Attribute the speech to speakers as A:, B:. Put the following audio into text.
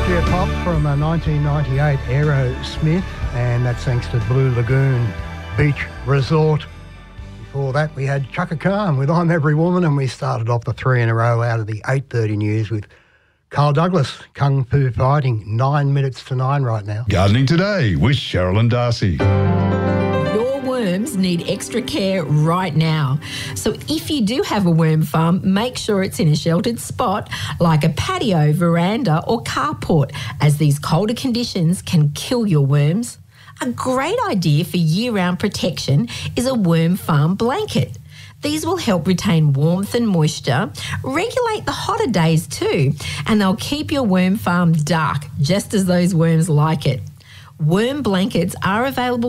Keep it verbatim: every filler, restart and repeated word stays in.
A: Yeah, pop from a nineteen ninety-eight Aerosmith, and that's thanks to Blue Lagoon Beach Resort. Before that, we had Chaka Khan with I'm Every Woman, and we started off the three in a row out of the eight thirty news with Carl Douglas, Kung Fu Fighting, nine minutes to nine right now.
B: Gardening Today with Cheryl and Darcy.
C: Your worms need extra care right now. So if you do have a worm farm, make sure it's in a sheltered spot like a patio, veranda or carport, as these colder conditions can kill your worms. A great idea for year-round protection is a worm farm blanket. These will help retain warmth and moisture, regulate the hotter days too, and they'll keep your worm farm dark, just as those worms like it. Worm blankets are available